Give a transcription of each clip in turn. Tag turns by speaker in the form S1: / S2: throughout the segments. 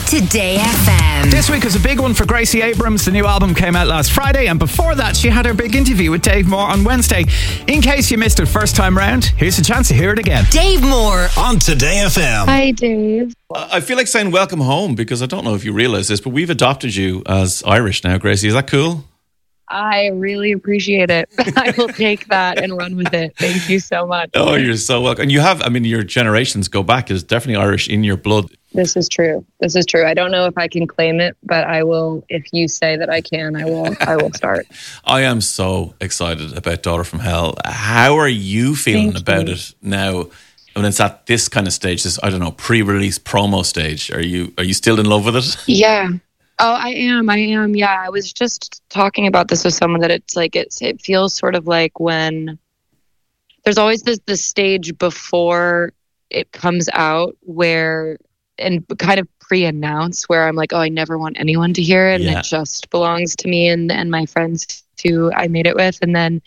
S1: Today FM.
S2: This week was a big one for Gracie Abrams. The new album came out last Friday, and before that she had her big interview with Dave Moore on Wednesday. In case you missed it first time round, here's a chance to hear it again.
S1: Dave Moore
S3: on Today FM.
S4: Hi, Dave.
S5: I feel like saying welcome home because I don't know if you realise this, but we've adopted you as Irish now, Gracie. Is that cool?
S4: I really appreciate it. I will take that and run with it. Thank you so much.
S5: Oh, you're so welcome. And you have, I mean, your generations go back. There's definitely Irish in your blood.
S4: This is true. I don't know if I can claim it, but I will. If you say that I can, I will start.
S5: I am so excited about Daughter from Hell. How are you feeling about it now? When it's at this kind of stage, this, I don't know, pre-release promo stage. Are you still in love with it?
S4: Yeah. Oh, I am. Yeah. I was just talking about this with someone that it's like, it feels sort of like when there's always this stage before it comes out where, and kind of pre-announce where I'm like, oh, I never want anyone to hear it. Yeah. And it just belongs to me and my friends who I made it with. And then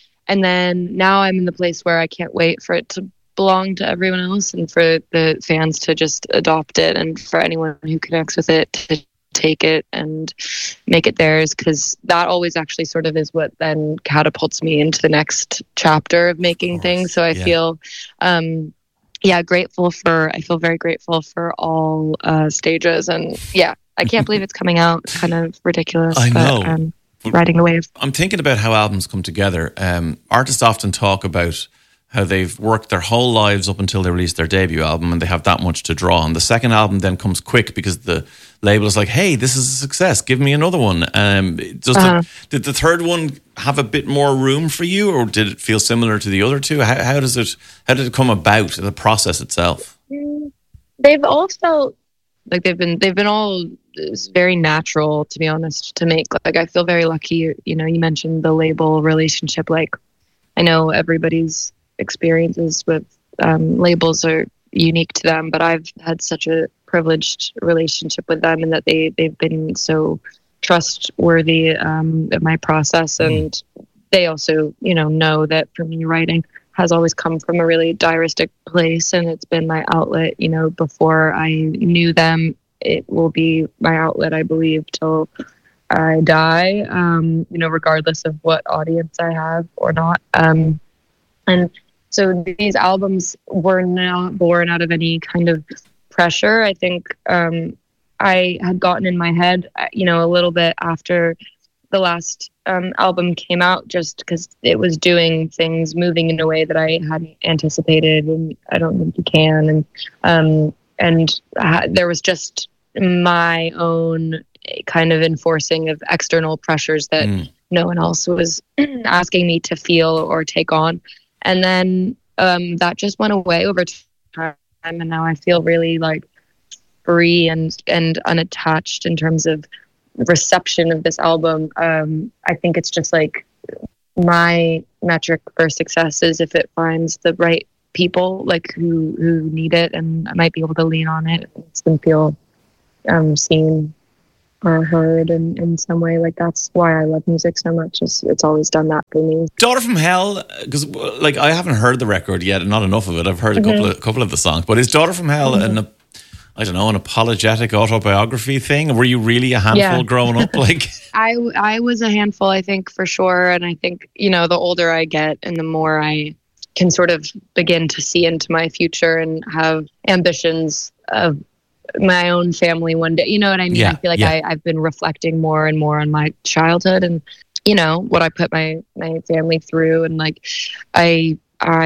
S4: now I'm in the place where I can't wait for it to belong to everyone else and for the fans to just adopt it and for anyone who connects with it to take it and make it theirs, because that always actually sort of is what then catapults me into the next chapter of making things. So I feel I feel very grateful for all stages, and I can't believe it's coming out. It's kind of ridiculous.
S5: I know.
S4: But riding the wave.
S5: I'm thinking about how albums come together. Artists often talk about how they've worked their whole lives up until they release their debut album and they have that much to draw on. The second album then comes quick because the label is like, hey, this is a success, give me another one. Did the third one have a bit more room for you, or did it feel similar to the other two? How did it come about, the process itself?
S4: They've all felt like they've been all very natural, to be honest, to make. Like, I feel very lucky. You know, you mentioned the label relationship. Like, I know everybody's experiences with labels are unique to them, but I've had such a privileged relationship with them, and that they've been so trustworthy of my process, and they also know that for me, writing has always come from a really diaristic place, and it's been my outlet. Before I knew them, it will be my outlet, I believe, till I die, regardless of what audience I have or not. And so these albums were not born out of any kind of pressure. I think I had gotten in my head, a little bit after the last album came out, just because it was doing things, moving in a way that I hadn't anticipated, and I don't think you can. And there was just my own kind of enforcing of external pressures that no one else was asking me to feel or take on. And then that just went away over time, and now I feel really like free and unattached in terms of reception of this album. I think it's just like my metric for success is if it finds the right people, like who need it, and I might be able to lean on it and feel seen or heard in some way. Like, that's why I love music so much. It's always done that for me.
S5: Daughter from Hell, because like I haven't heard the record yet, not enough of it. I've heard a couple of the songs, but is Daughter from Hell an apologetic autobiography thing? Were you really a handful growing up? Like,
S4: I was a handful, I think, for sure. And I think the older I get and the more I can sort of begin to see into my future and have ambitions of my own family one day, you know what I mean? Yeah, I feel like I've been reflecting more and more on my childhood and what I put my family through, and like I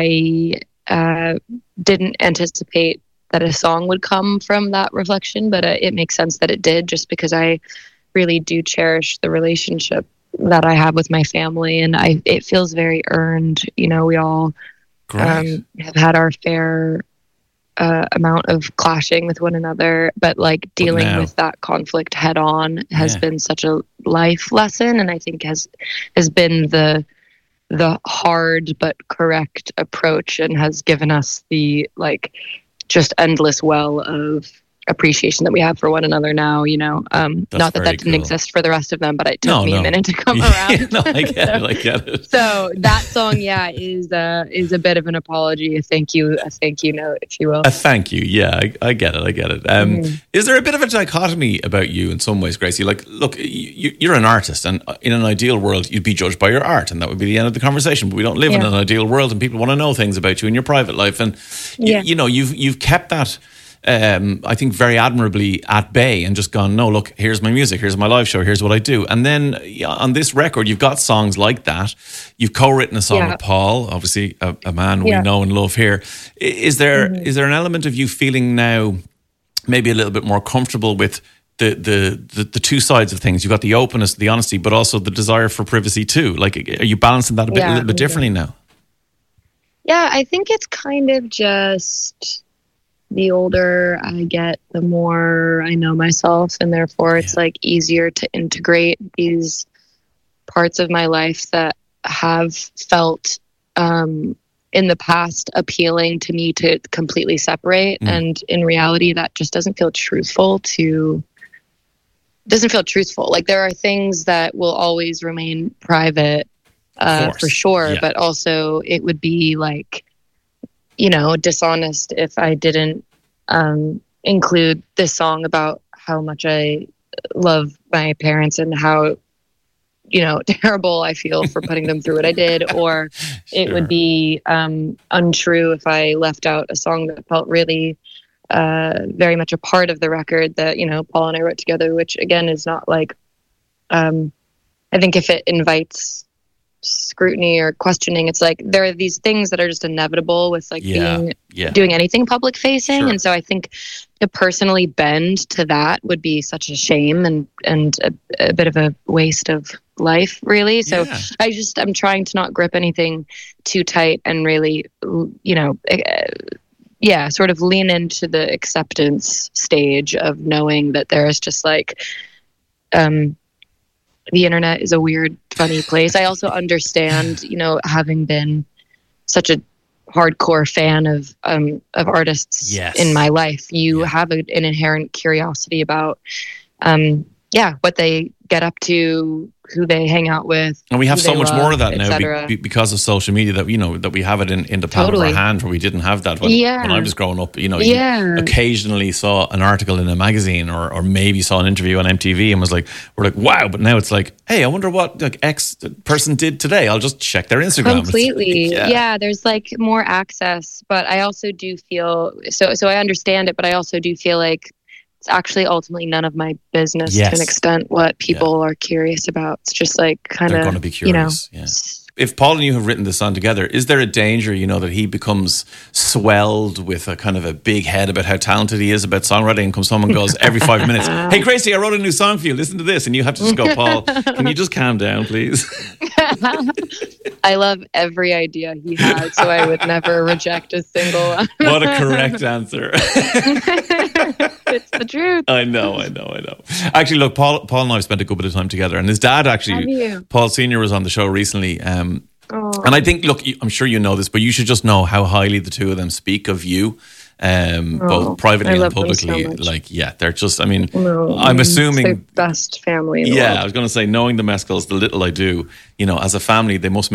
S4: didn't anticipate that a song would come from that reflection, but it makes sense that it did, just because I really do cherish the relationship that I have with my family, and it feels very earned. We all have had our fair amount of clashing with one another, but like dealing with that conflict head on has been such a life lesson, and I think has been the hard but correct approach, and has given us the like just endless well of appreciation that we have for one another now, you know. Not that didn't exist for the rest of them, but it took me a minute to come around.
S5: No, I get it.
S4: So that song, is a bit of an apology, a thank you note, if you will.
S5: A thank you, yeah, I get it. Is there a bit of a dichotomy about you in some ways, Gracie? Like, look, you're an artist, and in an ideal world, you'd be judged by your art, and that would be the end of the conversation. But we don't live in an ideal world, and people want to know things about you in your private life, and you know, you've kept that. I think very admirably at bay and just gone, no, look, here's my music, here's my live show, here's what I do. And then on this record, you've got songs like that. You've co-written a song with Paul, obviously a man we know and love here. Is there an element of you feeling now maybe a little bit more comfortable with the two sides of things? You've got the openness, the honesty, but also the desire for privacy too. Like, are you balancing that a little bit differently now?
S4: Yeah, I think it's kind of just... the older I get, the more I know myself, and therefore it's like easier to integrate these parts of my life that have felt in the past appealing to me to completely separate. And in reality, that just doesn't feel truthful. Like, there are things that will always remain private for sure, but also it would be like, you know, dishonest if I didn't include this song about how much I love my parents and how, you know, terrible I feel for putting them through what I did. Or it would be untrue if I left out a song that felt really very much a part of the record that, you know, Paul and I wrote together, which again is not like, I think if it invites scrutiny or questioning, it's like there are these things that are just inevitable with like doing anything public facing, and so I think to personally bend to that would be such a shame and a bit of a waste of life, really. So I'm trying to not grip anything too tight and really, you know, sort of lean into the acceptance stage of knowing that there is just like the internet is a weird, funny place. I also understand, you know, having been such a hardcore fan of artists in my life, you have an inherent curiosity about, what they get up to, who they hang out with,
S5: and we have so much more of that now because of social media, that you know that we have it in the palm of our hand, where we didn't have that when I was growing up. You know, you occasionally saw an article in a magazine or maybe saw an interview on MTV and we're like wow, but now it's like, hey, I wonder what like X person did today. I'll just check their Instagram.
S4: Completely, there's like more access, but I also do feel so I understand it, but I also do feel like it's actually ultimately none of my business to an extent what people are curious about. It's just like kind of,
S5: they're going to be curious. You know, If Paul and you have written this song together, is there a danger, you know, that he becomes swelled with a kind of a big head about how talented he is about songwriting, and comes home and goes every 5 minutes, hey Gracie, I wrote a new song for you, listen to this, and you have to just go, Paul, can you just calm down, please?
S4: I love every idea he had, so I would never reject a single one.
S5: What a correct answer.
S4: It's the truth.
S5: I know. Actually, look, Paul and I have spent a good bit of time together, and his dad actually, Paul Sr. was on the show recently. And I think, look, I'm sure you know this, but you should just know how highly the two of them speak of you. Both privately and publicly, so they're just, I mean, I'm assuming
S4: it's the best family in the
S5: world.
S4: world.
S5: I was going to say, knowing the Mescals, the little I do, you know, as a family, they must